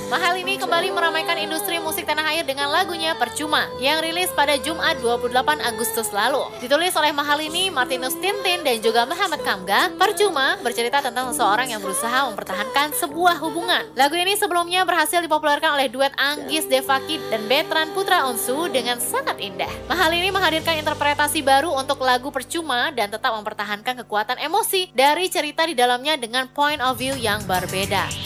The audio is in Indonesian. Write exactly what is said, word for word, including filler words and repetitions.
Mahalini kembali meramaikan industri musik tanah air dengan lagunya Percuma yang rilis pada Jumat dua puluh delapan Agustus lalu. Ditulis oleh Mahalini, Martinus Tintin, dan juga Muhammad Kamga, Percuma bercerita tentang seseorang yang berusaha mempertahankan sebuah hubungan. Lagu ini sebelumnya berhasil dipopulerkan oleh duet Anggis Devaki dan Betran Putra Onsu dengan sangat indah. Mahalini menghadirkan interpretasi baru untuk lagu Percuma dan tetap mempertahankan kekuatan emosi dari cerita di dalamnya dengan point of view yang berbeda.